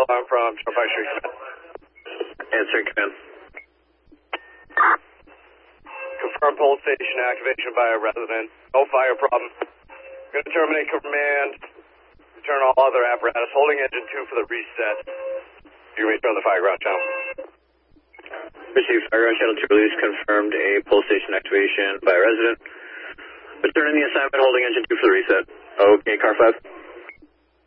alarm from Channel 5 Street Command. Answering command. Confirm pole station activation by a resident. No fire problem. Going to terminate command. Return all other apparatus. Holding engine 2 for the reset. You can return the fire ground channel. Received fire ground channel 2 release. Confirmed a pole station activation by a resident. Returning the assignment. Holding engine 2 for the reset. Okay, car 5.